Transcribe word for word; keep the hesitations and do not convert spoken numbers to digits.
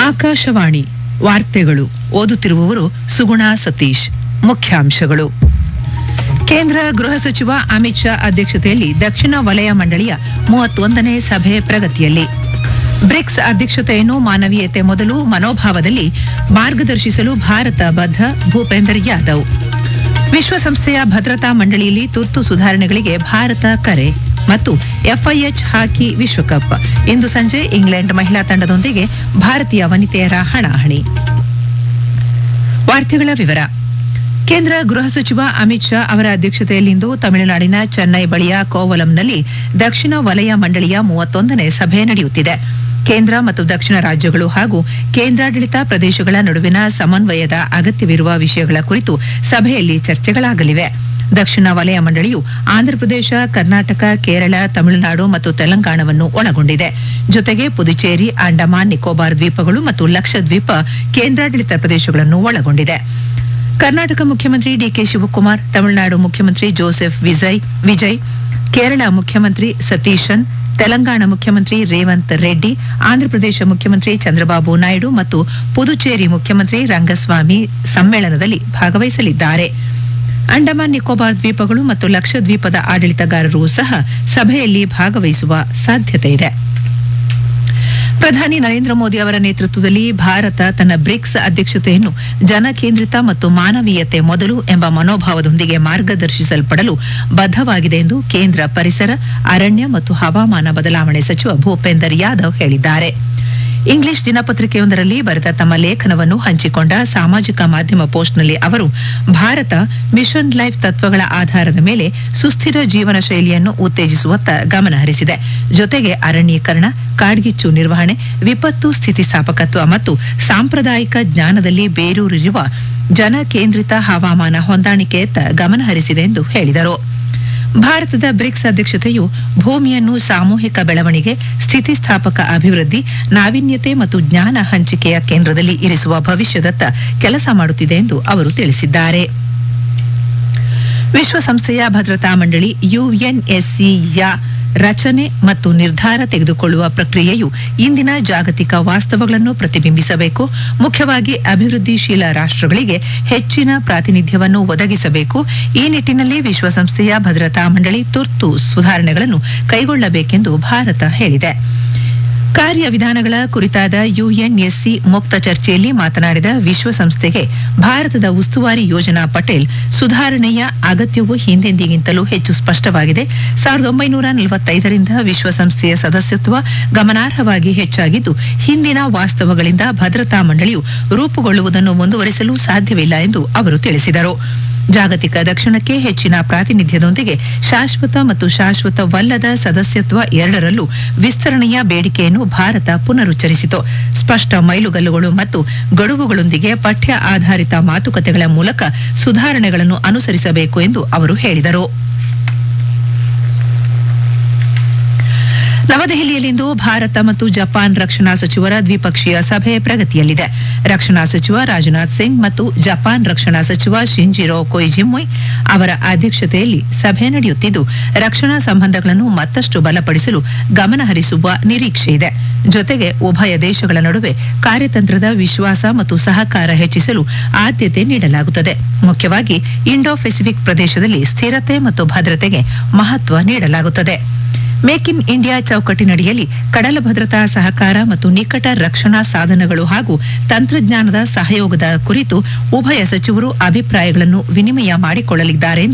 ಆಕಾಶವಾಣಿ ವಾರ್ತೆಗಳು ಓದುತ್ತಿರುವವರು ಸುಗುಣ ಸತೀಶ್. ಮುಖ್ಯಾಂಶಗಳು. ಕೇಂದ್ರ ಗೃಹ ಸಚಿವ ಅಮಿತ್ ಶಾ ಅಧ್ಯಕ್ಷತೆಯಲ್ಲಿ ದಕ್ಷಿಣ ವಲಯ ಮಂಡಳಿಯ ಮೂವತ್ತೊಂದನೇ ಸಭೆ ಪ್ರಗತಿಯಲ್ಲಿ. ಬ್ರಿಕ್ಸ್ ಅಧ್ಯಕ್ಷತೆಯನ್ನು ಮಾನವೀಯತೆ ಮೊದಲು ಮನೋಭಾವದಲ್ಲಿ ಮಾರ್ಗದರ್ಶಿಸಲು ಭಾರತ ಬದ್ಧ, ಭೂಪೇಂದರ್ ಯಾದವ್. ವಿಶ್ವಸಂಸ್ಥೆಯ ಭದ್ರತಾ ಮಂಡಳಿಯಲ್ಲಿ ತುರ್ತು ಸುಧಾರಣೆಗಳಿಗೆ ಭಾರತ ಕರೆ ಮತ್ತು ಎಫ್ಐಎಚ್ ಹಾಕಿ ವಿಶ್ವಕಪ್ ಇಂದು ಸಂಜೆ ಇಂಗ್ಲೆಂಡ್ ಮಹಿಳಾ ತಂಡದೊಂದಿಗೆ ಭಾರತೀಯ ವನಿತೆಯರ ಹಣಾಹಣಿ. ವಾರ್ತೆಗಳ ವಿವರ. ಕೇಂದ್ರ ಗೃಹ ಸಚಿವ ಅಮಿತ್ ಶಾ ಅವರ ಅಧ್ಯಕ್ಷತೆಯಲ್ಲಿಂದು ತಮಿಳುನಾಡಿನ ಚೆನ್ನೈ ಬಳಿಯ ಕೋವಲಂನಲ್ಲಿ ದಕ್ಷಿಣ ವಲಯ ಮಂಡಳಿಯ ಮೂವತ್ತೊಂದನೇ ಸಭೆ ನಡೆಯುತ್ತಿದೆ. ಕೇಂದ್ರ ಮತ್ತು ದಕ್ಷಿಣ ರಾಜ್ಯಗಳು ಹಾಗೂ ಕೇಂದ್ರಾಡಳಿತ ಪ್ರದೇಶಗಳ ನಡುವಿನ ಸಮನ್ವಯದ ಅಗತ್ಯವಿರುವ ವಿಷಯಗಳ ಕುರಿತು ಸಭೆಯಲ್ಲಿ ಚರ್ಚೆಗಳಾಗಲಿವೆ. ದಕ್ಷಿಣ ವಲಯ ಮಂಡಳಿಯು ಆಂಧ್ರಪ್ರದೇಶ, ಕರ್ನಾಟಕ, ಕೇರಳ, ತಮಿಳುನಾಡು ಮತ್ತು ತೆಲಂಗಾಣವನ್ನು ಒಳಗೊಂಡಿದೆ. ಜೊತೆಗೆ ಪುದುಚೇರಿ, ಅಂಡಮಾನ್ ನಿಕೋಬಾರ್ ದ್ವೀಪಗಳು ಮತ್ತು ಲಕ್ಷದ್ವೀಪ ಕೇಂದ್ರಾಡಳಿತ ಪ್ರದೇಶಗಳನ್ನು ಒಳಗೊಂಡಿದೆ. ಕರ್ನಾಟಕ ಮುಖ್ಯಮಂತ್ರಿ ಡಿಕೆ ಶಿವಕುಮಾರ್, ತಮಿಳುನಾಡು ಮುಖ್ಯಮಂತ್ರಿ ಜೋಸೆಫ್ ವಿಜಯ್ ವಿಜಯ್ ಕೇರಳ ಮುಖ್ಯಮಂತ್ರಿ ಸತೀಶನ್, ತೆಲಂಗಾಣ ಮುಖ್ಯಮಂತ್ರಿ ರೇವಂತ್ ರೆಡ್ಡಿ, ಆಂಧ್ರಪ್ರದೇಶ ಮುಖ್ಯಮಂತ್ರಿ ಚಂದ್ರಬಾಬು ನಾಯ್ಡು ಮತ್ತು ಪುದುಚೇರಿ ಮುಖ್ಯಮಂತ್ರಿ ರಂಗಸ್ವಾಮಿ ಸಮ್ಮೇಳನದಲ್ಲಿ ಭಾಗವಹಿಸಲಿದ್ದಾರೆ. ಅಂಡಮಾನ್ ನಿಕೋಬಾರ್ ದ್ವೀಪಗಳು ಮತ್ತು ಲಕ್ಷದ್ವೀಪದ ಆಡಳಿತಗಾರರು ಸಹ ಸಭೆಯಲ್ಲಿ ಭಾಗವಹಿಸುವ ಸಾಧ್ಯತೆ ಇದೆ. ಪ್ರಧಾನಿ ನರೇಂದ್ರ ಮೋದಿ ಅವರ ನೇತೃತ್ವದಲ್ಲಿ ಭಾರತ ತನ್ನ ಬ್ರಿಕ್ಸ್ ಅಧ್ಯಕ್ಷತೆಯನ್ನು ಜನಕೇಂದ್ರಿತ ಮತ್ತು ಮಾನವೀಯತೆ ಮೊದಲು ಎಂಬ ಮನೋಭಾವದೊಂದಿಗೆ ಮಾರ್ಗದರ್ಶಿಸಲ್ಪಡಲು ಬದ್ಧವಾಗಿದೆ ಎಂದು ಕೇಂದ್ರ ಪರಿಸರ, ಅರಣ್ಯ ಮತ್ತು ಹವಾಮಾನ ಬದಲಾವಣೆ ಸಚಿವ ಭೂಪೇಂದರ್ ಯಾದವ್ ಹೇಳಿದ್ದಾರೆ. ಇಂಗ್ಲಿಷ್ ದಿನಪತ್ರಿಕೆಯೊಂದರಲ್ಲಿ ಬರೆದ ತಮ್ಮ ಲೇಖನವನ್ನು ಹಂಚಿಕೊಂಡ ಸಾಮಾಜಿಕ ಮಾಧ್ಯಮ ಪೋಸ್ಟ್ನಲ್ಲಿ ಅವರು ಭಾರತ ಮಿಷನ್ ಲೈಫ್ ತತ್ವಗಳ ಆಧಾರದ ಮೇಲೆ ಸುಸ್ಥಿರ ಜೀವನ ಶೈಲಿಯನ್ನು ಉತ್ತೇಜಿಸುವತ್ತ ಗಮನ ಹರಿಸಿದೆ. ಜೊತೆಗೆ ಅರಣ್ಯೀಕರಣ, ಕಾಡ್ಗಿಚ್ಚು ನಿರ್ವಹಣೆ, ವಿಪತ್ತು ಸ್ಥಿತಿಸ್ಥಾಪಕತ್ವ ಮತ್ತು ಸಾಂಪ್ರದಾಯಿಕ ಜ್ಞಾನದಲ್ಲಿ ಬೇರೂರಿರುವ ಜನಕೇಂದ್ರಿತ ಹವಾಮಾನ ಹೊಂದಾಣಿಕೆಯತ್ತ ಗಮನ ಹರಿಸಿದೆ ಎಂದು ಹೇಳಿದರು. ಭಾರತದ ಬ್ರಿಕ್ಸ್ ಅಧ್ಯಕ್ಷತೆಯು ಭೂಮಿಯನ್ನು ಸಾಮೂಹಿಕ ಬೆಳವಣಿಗೆ, ಸ್ಥಿತಿಸ್ಥಾಪಕ ಅಭಿವೃದ್ಧಿ, ನಾವೀನ್ಯತೆ ಮತ್ತು ಜ್ಞಾನ ಹಂಚಿಕೆಯ ಕೇಂದ್ರದಲ್ಲಿ ಇರಿಸುವ ಭವಿಷ್ಯದತ್ತ ಕೆಲಸ ಮಾಡುತ್ತಿದೆ ಎಂದು ಅವರು ತಿಳಿಸಿದ್ದಾರೆ. ವಿಶ್ವಸಂಸ್ಥೆಯ ಭದ್ರತಾ ಮಂಡಳಿ ಯುಎನ್ಎಸ್ಸಿಯ ರಚನೆ ಮತ್ತು ನಿರ್ಧಾರ ತೆಗೆದುಕೊಳ್ಳುವ ಪ್ರಕ್ರಿಯೆಯು ಇಂದಿನ ಜಾಗತಿಕ ವಾಸ್ತವಗಳನ್ನು ಪ್ರತಿಬಿಂಬಿಸಬೇಕು. ಮುಖ್ಯವಾಗಿ ಅಭಿವೃದ್ಧಿಶೀಲ ರಾಷ್ಟ್ರಗಳಿಗೆ ಹೆಚ್ಚಿನ ಪ್ರಾತಿನಿಧ್ಯವನ್ನು ಒದಗಿಸಬೇಕು. ಈ ನಿಟ್ಟಿನಲ್ಲಿ ವಿಶ್ವಸಂಸ್ಥೆಯ ಭದ್ರತಾ ಮಂಡಳಿ ತುರ್ತು ಸುಧಾರಣೆಗಳನ್ನು ಕೈಗೊಳ್ಳಬೇಕೆಂದು ಭಾರತ ಹೇಳಿದೆ. ಕಾರ್ಯವಿಧಾನಗಳ ಕುರಿತಾದ ಯುಎನ್ಎಸ್ಸಿ ಮುಕ್ತ ಚರ್ಚೆಯಲ್ಲಿ ಮಾತನಾಡಿದ ವಿಶ್ವಸಂಸ್ಥೆಗೆ ಭಾರತದ ಉಸ್ತುವಾರಿ ಯೋಜನಾ ಪಟೇಲ್, ಸುಧಾರಣೆಯ ಅಗತ್ಯವು ಹಿಂದೆಂದಿಗಿಂತಲೂ ಹೆಚ್ಚು ಸ್ಪಷ್ಟವಾಗಿದೆ. ಸಾವಿರದ ಒಂಬೈನೂರ ನಲವತ್ತೈದರಿಂದ ವಿಶ್ವಸಂಸ್ಥೆಯ ಸದಸ್ಯತ್ವ ಗಮನಾರ್ಹವಾಗಿ ಹೆಚ್ಚಾಗಿದ್ದು, ಹಿಂದಿನ ವಾಸ್ತವಗಳಿಂದ ಭದ್ರತಾ ಮಂಡಳಿಯು ರೂಪುಗೊಳ್ಳುವುದನ್ನು ಮುಂದುವರಿಸಲು ಸಾಧ್ಯವಿಲ್ಲ ಎಂದು ಅವರು ತಿಳಿಸಿದರು. ಜಾಗತಿಕ ದಕ್ಷಿಣಕ್ಕೆ ಹೆಚ್ಚಿನ ಪ್ರಾತಿನಿಧ್ಯದೊಂದಿಗೆ ಶಾಶ್ವತ ಮತ್ತು ಶಾಶ್ವತವಲ್ಲದ ಸದಸ್ಯತ್ವ ಎರಡರಲ್ಲೂ ವಿಸ್ತರಣೆಯ ಬೇಡಿಕೆಯನ್ನು ಭಾರತ ಪುನರುಚ್ಚರಿಸಿತು. ಸ್ಪಷ್ಟ ಮೈಲುಗಲ್ಲುಗಳು ಮತ್ತು ಗಡುವುಗಳೊಂದಿಗೆ ಪಠ್ಯ ಆಧಾರಿತ ಮಾತುಕತೆಗಳ ಮೂಲಕ ಸುಧಾರಣೆಗಳನ್ನು ಅನುಸರಿಸಬೇಕು ಎಂದು ಅವರು ಹೇಳಿದರು. ನವದೆಹಲಿಯಲ್ಲಿಂದು ಭಾರತ ಮತ್ತು ಜಪಾನ್ ರಕ್ಷಣಾ ಸಚಿವರ ದ್ವಿಪಕ್ಷೀಯ ಸಭೆ ಪ್ರಗತಿಯಲ್ಲಿದೆ. ರಕ್ಷಣಾ ಸಚಿವ ರಾಜನಾಥ್ ಸಿಂಗ್ ಮತ್ತು ಜಪಾನ್ ರಕ್ಷಣಾ ಸಚಿವ ಶಿಂಜಿರೋ ಕೊಯಿಜಿಮುಯ್ ಅವರ ಅಧ್ಯಕ್ಷತೆಯಲ್ಲಿ ಸಭೆ ನಡೆಯುತ್ತಿದ್ದು, ರಕ್ಷಣಾ ಸಂಬಂಧಗಳನ್ನು ಮತ್ತಷ್ಟು ಬಲಪಡಿಸಲು ಗಮನ ಹರಿಸುವ ನಿರೀಕ್ಷೆಯಿದೆ. ಜೊತೆಗೆ ಉಭಯ ದೇಶಗಳ ನಡುವೆ ಕಾರ್ಯತಂತ್ರದ ವಿಶ್ವಾಸ ಮತ್ತು ಸಹಕಾರ ಹೆಚ್ಚಿಸಲು ಆದ್ಯತೆ ನೀಡಲಾಗುತ್ತದೆ. ಮುಖ್ಯವಾಗಿ ಇಂಡೋ ಪೆಸಿಫಿಕ್ ಪ್ರದೇಶದಲ್ಲಿ ಸ್ಥಿರತೆ ಮತ್ತು ಭದ್ರತೆಗೆ ಮಹತ್ವ ನೀಡಲಾಗುತ್ತದೆ. ಮೇಕ್ ಇನ್ ಇಂಡಿಯಾ ಚೌಕಟ್ಟಿನಡಿಯಲ್ಲಿ ಕಡಲ ಭದ್ರತಾ ಸಹಕಾರ ಮತ್ತು ನಿಕಟ ರಕ್ಷಣಾ ಸಾಧನಗಳು ಹಾಗೂ ತಂತ್ರಜ್ಞಾನದ ಸಹಯೋಗದ ಕುರಿತು ಉಭಯ ಸಚಿವರು ಅಭಿಪ್ರಾಯಗಳನ್ನು ವಿನಿಮಯ ಮಾಡಿಕೊಳ್ಳಲಿದ್ದಾರೆ.